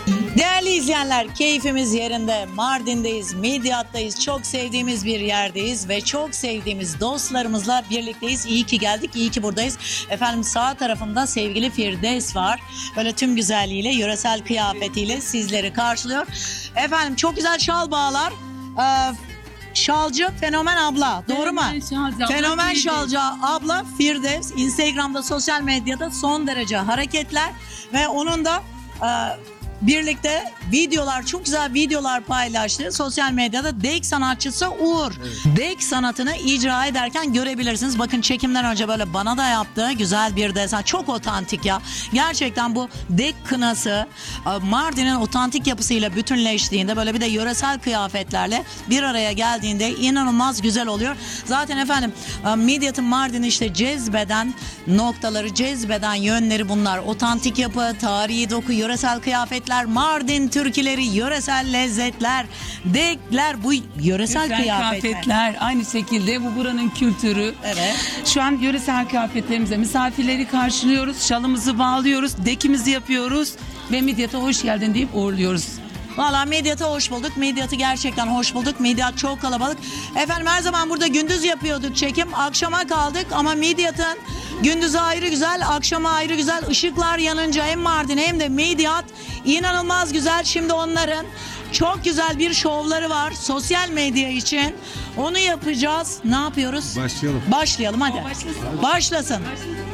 Değerli izleyenler, keyfimiz yerinde. Mardin'deyiz, Midyat'tayız. Çok sevdiğimiz bir yerdeyiz ve çok sevdiğimiz dostlarımızla birlikteyiz. İyi ki geldik, iyi ki buradayız. Efendim sağ tarafımda sevgili Firdevs var. Böyle tüm güzelliğiyle, yöresel kıyafetiyle sizleri karşılıyor. Efendim çok güzel şal bağlar. Şalcı Fenomen abla, doğru mu? Fenomen şalcı abla Firdevs. Instagram'da, sosyal medyada son derece hareketler ve onun da birlikte videolar, çok güzel videolar paylaştı. Sosyal medyada dek sanatçısı Uğur. Evet. Dek sanatını icra ederken görebilirsiniz. Bakın çekimden önce böyle bana da yaptığı güzel bir desen. Çok otantik ya. Gerçekten bu dek kınası Mardin'in otantik yapısıyla bütünleştiğinde, böyle bir de yöresel kıyafetlerle bir araya geldiğinde inanılmaz güzel oluyor. Zaten efendim Midyat'ın Mardin'i işte cezbeden noktaları, cezbeden yönleri bunlar. Otantik yapı, tarihi doku, yöresel kıyafetler, Mardin türküleri, yöresel lezzetler, dekler, bu yöresel kıyafetler. Aynı şekilde bu buranın kültürü. Evet. Şu an yöresel kıyafetlerimizle misafirleri karşılıyoruz, şalımızı bağlıyoruz, dekimizi yapıyoruz ve Midyat'a hoş geldin deyip uğurluyoruz. Valla Midyat'a hoş bulduk. Midyat'ı gerçekten hoş bulduk. Midyat çok kalabalık. Efendim her zaman burada gündüz yapıyorduk çekim. Akşama kaldık ama Midyat'ın gündüzü ayrı güzel, akşama ayrı güzel. Işıklar yanınca hem Mardin hem de Midyat inanılmaz güzel. Şimdi onların çok güzel bir şovları var sosyal medya için. Onu yapacağız. Ne yapıyoruz? Başlayalım. Başlayalım hadi. Başlasın.